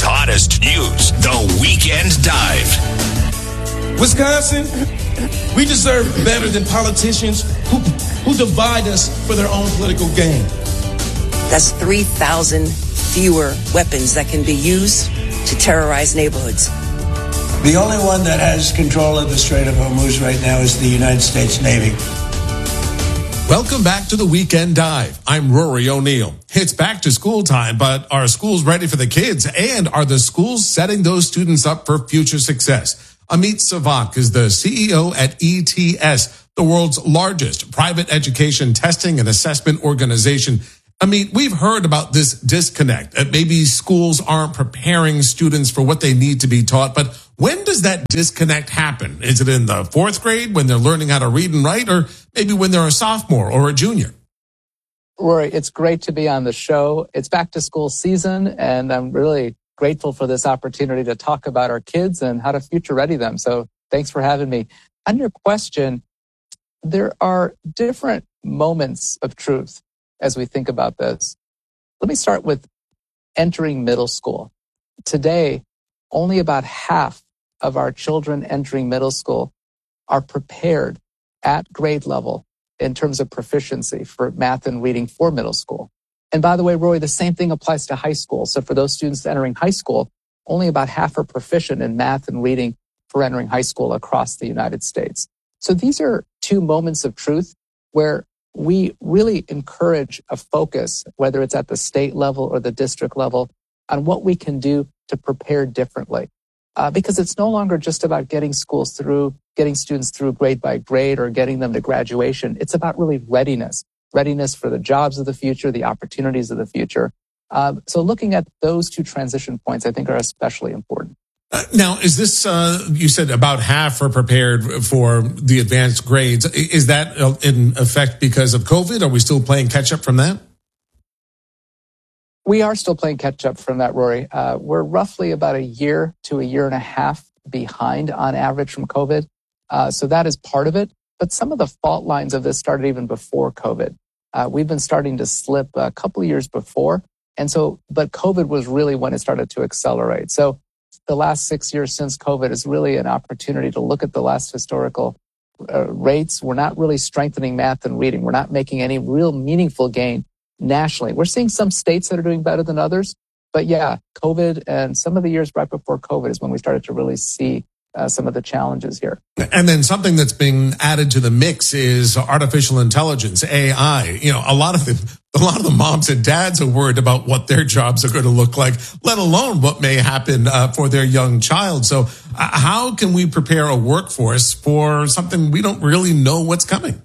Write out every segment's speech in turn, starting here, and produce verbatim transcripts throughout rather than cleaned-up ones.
hottest news. The Weekend Dive. Wisconsin, we deserve better than politicians who, who divide us for their own political gain. That's three thousand fewer weapons that can be used to terrorize neighborhoods. The only one that has control of the Strait of Hormuz right now is the United States Navy. Welcome back to the Weekend Dive. I'm Rory O'Neill. It's back to school time, but are schools ready for the kids? And are the schools setting those students up for future success? Amit Savak is the C E O at E T S, the world's largest private education testing and assessment organization. Amit, we've heard about this disconnect, that maybe schools aren't preparing students for what they need to be taught, but when does that disconnect happen? Is it in the fourth grade when they're learning how to read and write, or maybe when they're a sophomore or a junior? Rory, it's great to be on the show. It's back to school season, and I'm really grateful for this opportunity to talk about our kids and how to future ready them. So thanks for having me. On your question, there are different moments of truth as we think about this. Let me start with entering middle school. Today, only about half of our children entering middle school are prepared at grade level in terms of proficiency for math and reading for middle school. And by the way, Roy, the same thing applies to high school. So for those students entering high school, only about half are proficient in math and reading for entering high school across the United States. So these are two moments of truth where we really encourage a focus, whether it's at the state level or the district level, on what we can do to prepare differently. Uh, because it's no longer just about getting schools through, getting students through grade by grade or getting them to graduation. It's about really readiness, readiness for the jobs of the future, the opportunities of the future. Uh, so looking at those two transition points, I think, are especially important. Uh, now, is this, uh, you said about half are prepared for the advanced grades. Is that in effect because of COVID? Are we still playing catch up from that? We are still playing catch up from that, Rory. Uh, we're roughly about a year to a year and a half behind on average from COVID. Uh, so that is part of it. But some of the fault lines of this started even before COVID. Uh, we've been starting to slip a couple of years before. And so, but COVID was really when it started to accelerate. So the last six years since COVID is really an opportunity to look at the last historical uh, rates. We're not really strengthening math and reading. We're not making any real meaningful gain nationally. We're seeing some states that are doing better than others. But yeah, COVID and some of the years right before COVID is when we started to really see uh, some of the challenges here. And then something that's being added to the mix is artificial intelligence, A I. You know, a lot of the a lot of the moms and dads are worried about what their jobs are going to look like, let alone what may happen uh, for their young child. So uh, how can we prepare a workforce for something we don't really know what's coming?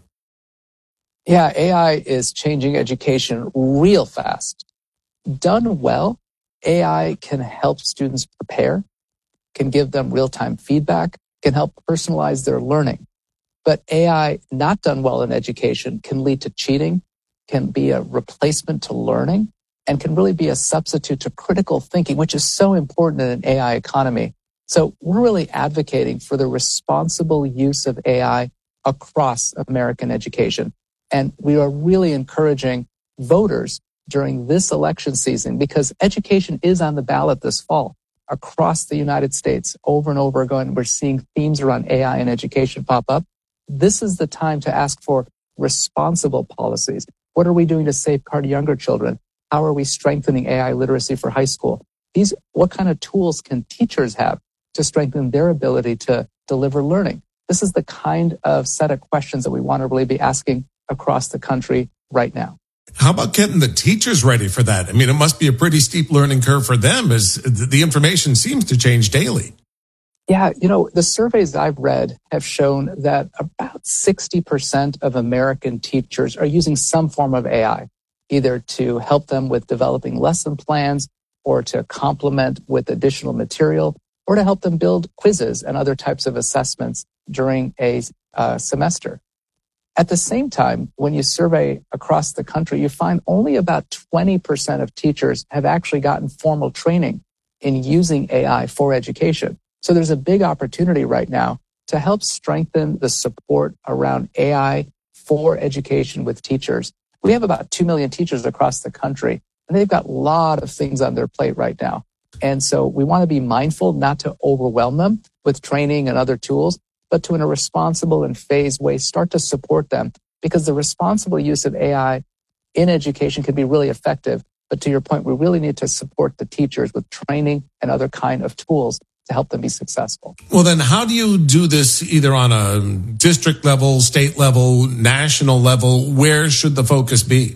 Yeah, A I is changing education real fast. Done well, A I can help students prepare, can give them real-time feedback, can help personalize their learning. But A I not done well in education can lead to cheating, can be a replacement to learning, and can really be a substitute to critical thinking, which is so important in an A I economy. So we're really advocating for the responsible use of A I across American education. And we are really encouraging voters during this election season, because education is on the ballot this fall across the United States over and over again. We're seeing themes around A I and education pop up. This is the time to ask for responsible policies. What are we doing to safeguard younger children? How are we strengthening A I literacy for high school? These, what kind of tools can teachers have to strengthen their ability to deliver learning? This is the kind of set of questions that we want to really be asking across the country right now. How about getting the teachers ready for that? I mean, it must be a pretty steep learning curve for them, as the information seems to change daily. Yeah, you know, the surveys I've read have shown that about sixty percent of American teachers are using some form of A I, either to help them with developing lesson plans or to complement with additional material or to help them build quizzes and other types of assessments during a uh, semester. At the same time, when you survey across the country, you find only about twenty percent of teachers have actually gotten formal training in using A I for education. So there's a big opportunity right now to help strengthen the support around A I for education with teachers. We have about two million teachers across the country, and they've got a lot of things on their plate right now. And so we want to be mindful not to overwhelm them with training and other tools, but to, in a responsible and phased way, start to support them, because the responsible use of A I in education can be really effective. But to your point, we really need to support the teachers with training and other kind of tools to help them be successful. Well, then how do you do this either on a district level, state level, national level? Where should the focus be?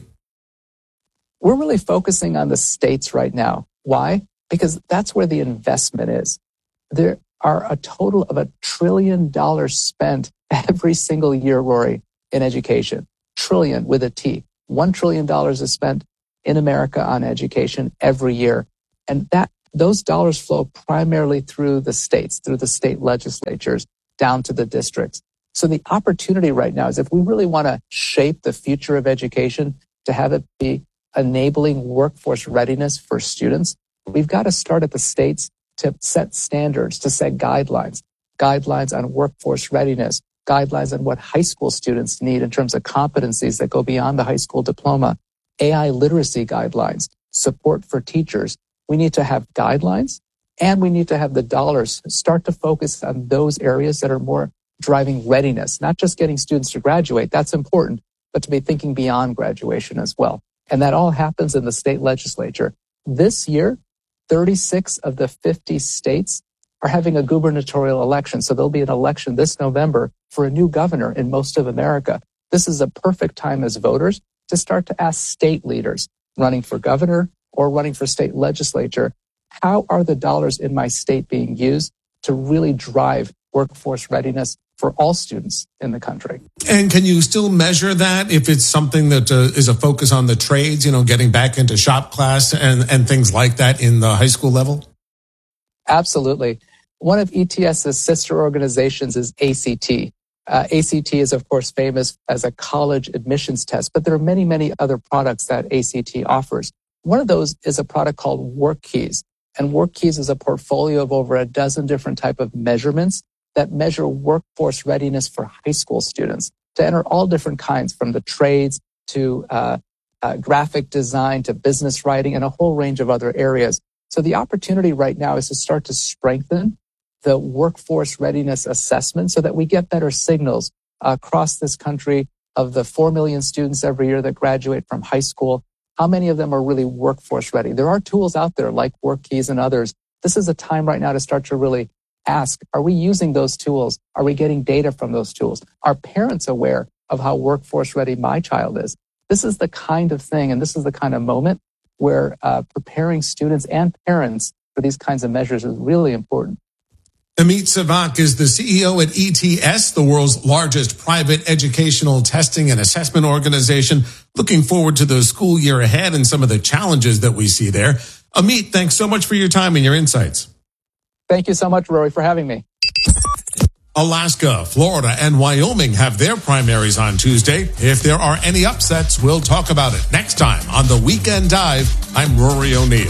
We're really focusing on the states right now. Why? Because that's where the investment is. There are a total of a trillion dollars spent every single year, Rory, in education. Trillion with a T. One trillion dollars is spent in America on education every year. And that those dollars flow primarily through the states, through the state legislatures, down to the districts. So the opportunity right now is, if we really want to shape the future of education to have it be enabling workforce readiness for students, we've got to start at the states to set standards, to set guidelines, guidelines on workforce readiness, guidelines on what high school students need in terms of competencies that go beyond the high school diploma, A I literacy guidelines, support for teachers. We need to have guidelines, and we need to have the dollars start to focus on those areas that are more driving readiness, not just getting students to graduate. That's important, but to be thinking beyond graduation as well. And that all happens in the state legislature. This year, thirty-six of the fifty states are having a gubernatorial election. So there'll be an election this November for a new governor in most of America. This is a perfect time as voters to start to ask state leaders running for governor or running for state legislature, how are the dollars in my state being used to really drive workforce readiness for all students in the country? And can you still measure that if it's something that uh, is a focus on the trades, you know, getting back into shop class and, and things like that in the high school level? Absolutely. One of ETS's sister organizations is A C T. Uh, A C T is, of course, famous as a college admissions test, but there are many, many other products that A C T offers. One of those is a product called WorkKeys. And WorkKeys is a portfolio of over a dozen different type of measurements that measure workforce readiness for high school students to enter all different kinds, from the trades to uh, uh, graphic design to business writing and a whole range of other areas. So the opportunity right now is to start to strengthen the workforce readiness assessment so that we get better signals uh, across this country of the four million students every year that graduate from high school. How many of them are really workforce ready? There are tools out there like WorkKeys and others. This is a time right now to start to really ask, are we using those tools? Are we getting data from those tools? Are parents aware of how workforce ready my child is? This is the kind of thing, and this is the kind of moment where uh, preparing students and parents for these kinds of measures is really important. Amit Sevak is the C E O at E T S, the world's largest private educational testing and assessment organization. Looking forward to the school year ahead and some of the challenges that we see there. Amit, thanks so much for your time and your insights. Thank you so much, Rory, for having me. Alaska, Florida, and Wyoming have their primaries on Tuesday. If there are any upsets, we'll talk about it next time on The Weekend Dive. I'm Rory O'Neill.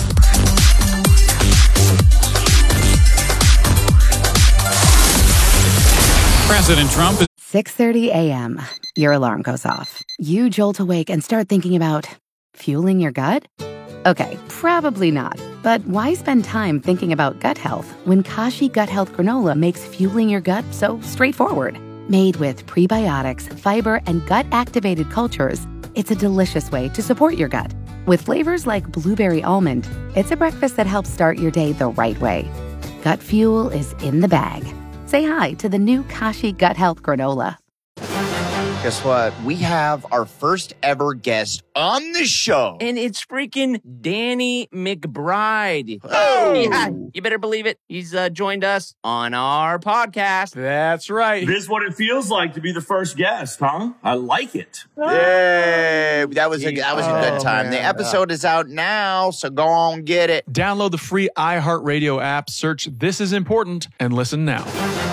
President Trump. six thirty a.m. Your alarm goes off. You jolt awake and start thinking about fueling your gut? Okay, probably not. But why spend time thinking about gut health when Kashi Gut Health Granola makes fueling your gut so straightforward? Made with prebiotics, fiber, and gut-activated cultures, it's a delicious way to support your gut. With flavors like blueberry almond, it's a breakfast that helps start your day the right way. Gut fuel is in the bag. Say hi to the new Kashi Gut Health Granola. Guess what? We have our first ever guest on the show. And it's freaking Danny McBride. Oh! Yeah, you better believe it. He's uh, joined us on our podcast. That's right. This is what it feels like to be the first guest, huh? I like it. Yay! That was a, that was a good Oh, time. man. The episode is out now, so go on, get it. Download the free iHeartRadio app, search This Is Important, and listen now.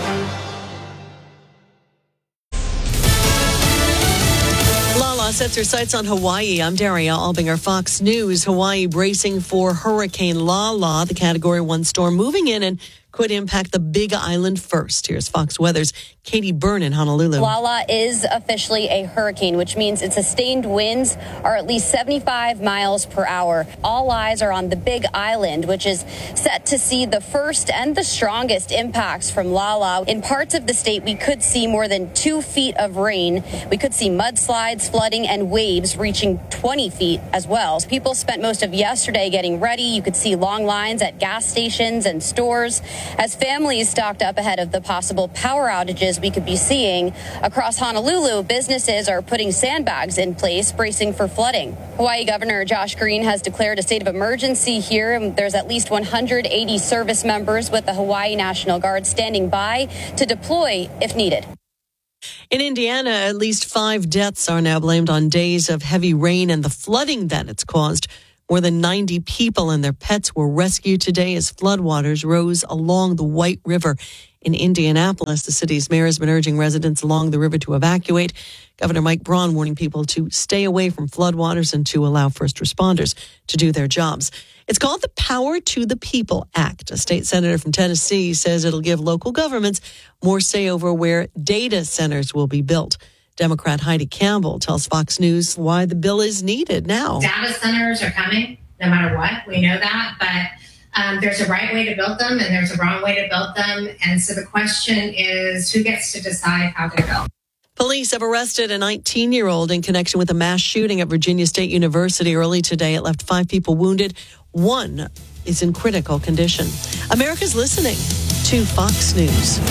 Lala sets her sights on Hawaii. I'm Daria Albinger, Fox News. Hawaii bracing for Hurricane Lala, the Category one storm moving in and could impact the Big Island first. Here's Fox Weather's Katie Byrne in Honolulu. Lala is officially a hurricane, which means its sustained winds are at least seventy-five miles per hour. All eyes are on the Big Island, which is set to see the first and the strongest impacts from Lala. In parts of the state, we could see more than two feet of rain. We could see mudslides, flooding, and waves reaching twenty feet as well. People spent most of yesterday getting ready. You could see long lines at gas stations and stores as families stocked up ahead of the possible power outages we could be seeing. Across Honolulu, businesses are putting sandbags in place, bracing for flooding. Hawaii Governor Josh Green has declared a state of emergency here, and there's at least one hundred eighty service members with the Hawaii National Guard standing by to deploy if needed. In Indiana, at least five deaths are now blamed on days of heavy rain and the flooding that it's caused. More than ninety people and their pets were rescued today as floodwaters rose along the White River in Indianapolis. The city's mayor has been urging residents along the river to evacuate. Governor Mike Braun warning people to stay away from floodwaters and to allow first responders to do their jobs. It's called the Power to the People Act. A state senator from Tennessee says it'll give local governments more say over where data centers will be built. Democrat Heidi Campbell tells Fox News why the bill is needed now. Data centers are coming no matter what. We know that. But um, there's a right way to build them and there's a wrong way to build them. And so the question is, who gets to decide how they're built? Police have arrested a nineteen-year-old in connection with a mass shooting at Virginia State University early today. It left five people wounded. One is in critical condition. America's listening to Fox News.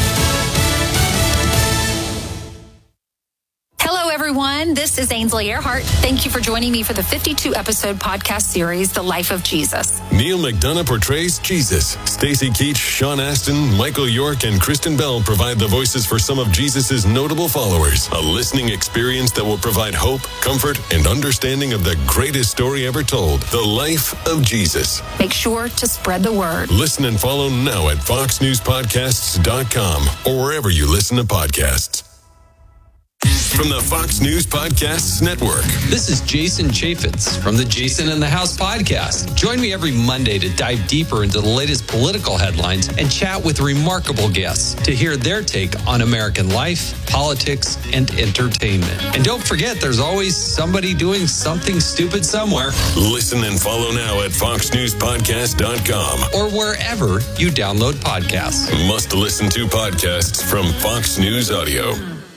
Hello, everyone. This is Ainsley Earhart. Thank you for joining me for the fifty-two episode podcast series, The Life of Jesus. Neil McDonough portrays Jesus. Stacey Keach, Sean Astin, Michael York, and Kristen Bell provide the voices for some of Jesus' notable followers. A listening experience that will provide hope, comfort, and understanding of the greatest story ever told, The Life of Jesus. Make sure to spread the word. Listen and follow now at fox news podcasts dot com or wherever you listen to podcasts. From the Fox News Podcasts Network. This is Jason Chaffetz from the Jason in the House podcast. Join me every Monday to dive deeper into the latest political headlines and chat with remarkable guests to hear their take on American life, politics, and entertainment. And don't forget, there's always somebody doing something stupid somewhere. Listen and follow now at fox news podcast dot com or wherever you download podcasts. Must listen to podcasts from Fox News Audio.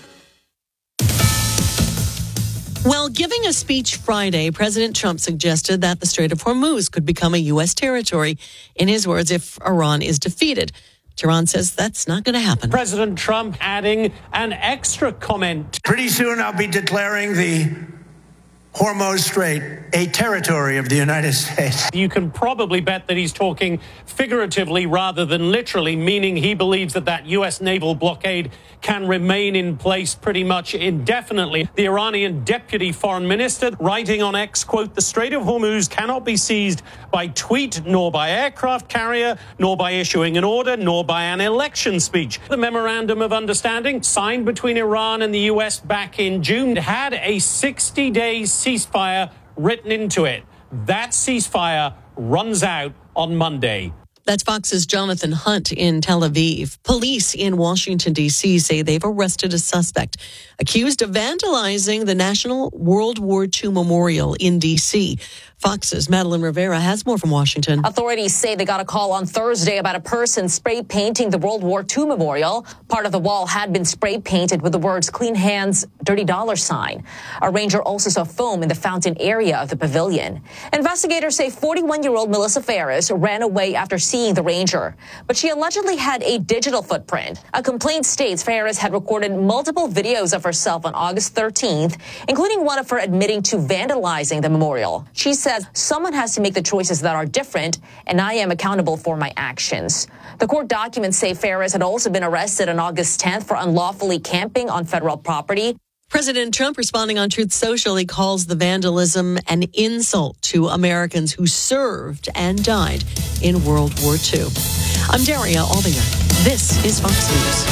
Well, giving a speech Friday, President Trump suggested that the Strait of Hormuz could become a U S territory, in his words, if Iran is defeated. Tehran says that's not going to happen. President Trump adding an extra comment. Pretty soon I'll be declaring the Hormuz Strait a territory of the United States. You can probably bet that he's talking figuratively rather than literally, meaning he believes that that U S naval blockade can remain in place pretty much indefinitely. The Iranian deputy foreign minister writing on X, quote, the Strait of Hormuz cannot be seized by tweet, nor by aircraft carrier, nor by issuing an order, nor by an election speech. The memorandum of understanding signed between Iran and the U S back in June had a sixty-day ceasefire written into it. That ceasefire runs out on Monday. That's Fox's Jonathan Hunt in Tel Aviv. Police in Washington, D C say they've arrested a suspect accused of vandalizing the National World War Two Memorial in D C. Fox's Madeline Rivera has more from Washington. Authorities say they got a call on Thursday about a person spray painting the World War Two memorial. Part of the wall had been spray painted with the words clean hands, dirty dollar sign. A ranger also saw foam in the fountain area of the pavilion. Investigators say forty-one-year-old Melissa Ferris ran away after seeing the ranger, but she allegedly had a digital footprint. A complaint states Ferris had recorded multiple videos of herself on August thirteenth, including one of her admitting to vandalizing the memorial. She said, someone has to make the choices that are different, and I am accountable for my actions. The court documents say Ferris had also been arrested on August tenth for unlawfully camping on federal property. President Trump responding on Truth Social, he calls the vandalism an insult to Americans who served and died in World War Two. I'm Daria Albinger. This is Fox News.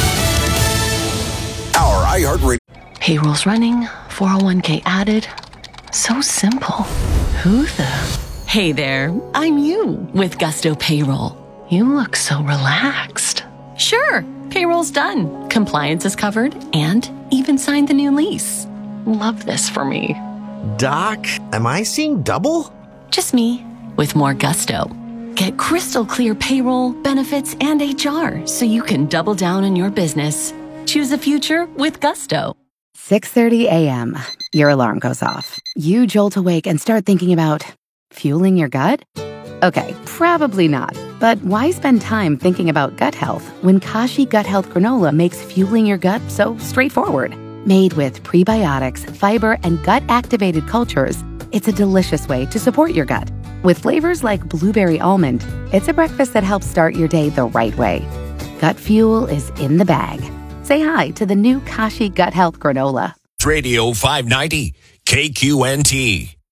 Our iHeartRadio. Payroll's running, four oh one k added. So simple. Who the? Hey there, I'm you with Gusto Payroll. You look so relaxed. Sure, payroll's done, compliance is covered, and even signed the new lease. Love this for me. Doc, am I seeing double? Just me, with more gusto. Get crystal clear payroll, benefits, and H R so you can double down on your business. Choose a future with gusto. six thirty a.m. Your alarm goes off. You jolt awake and start thinking about fueling your gut? Okay, probably not. But why spend time thinking about gut health when Kashi Gut Health Granola makes fueling your gut so straightforward? Made with prebiotics, fiber, and gut-activated cultures, it's a delicious way to support your gut. With flavors like blueberry almond, it's a breakfast that helps start your day the right way. Gut fuel is in the bag. Say hi to the new Kashi Gut Health Granola. Radio five ninety, K Q N T.